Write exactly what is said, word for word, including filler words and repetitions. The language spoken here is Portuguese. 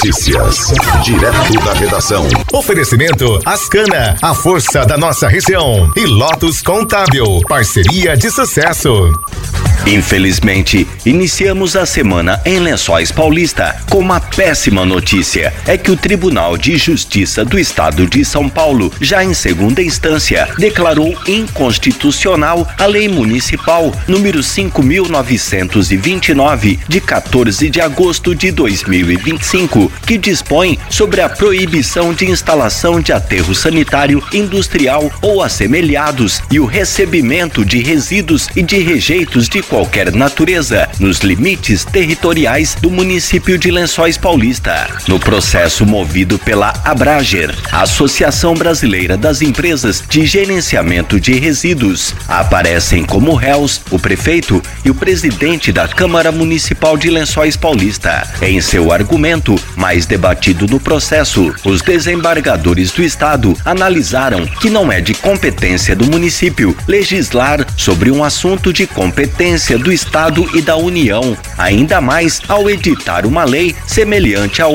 Notícias, direto da redação. Oferecimento Ascana, a força da nossa região. E Lotus Contábil, parceria de sucesso. Infelizmente, iniciamos a semana em Lençóis Paulista com uma péssima notícia. É que o Tribunal de Justiça do Estado de São Paulo, já em segunda instância, declarou inconstitucional a Lei Municipal número cinco mil novecentos e vinte e nove, de quatorze de agosto de dois mil e vinte e cinco, que dispõe sobre a proibição de instalação de aterro sanitário, industrial ou assemelhados e o recebimento de resíduos e de rejeitos de qualquer natureza nos limites territoriais do município de Lençóis Paulista. No processo movido pela Abrager, a Associação Brasileira das Empresas de Gerenciamento de Resíduos, aparecem como réus o prefeito e o presidente da Câmara Municipal de Lençóis Paulista. Em seu argumento, mais debatido no processo, os desembargadores do estado analisaram que não é de competência do município legislar sobre um assunto de competência do Estado e da União, ainda mais ao editar uma lei semelhante a